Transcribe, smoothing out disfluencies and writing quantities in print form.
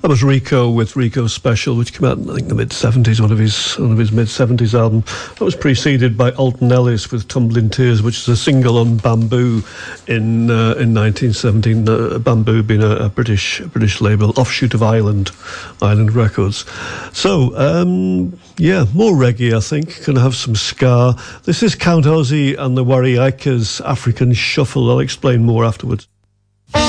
That was Rico with Rico Special, which came out in, I think, the mid-70s, one of his mid-70s album. That was preceded by Alton Ellis with Tumbling Tears, which is a single on Bamboo in 1917. Bamboo being a British label, offshoot of Island Records. So, more reggae, I think. Gonna have some ska. This is Count Ozzy and the Warriacas African Shuffle. I'll explain more afterwards.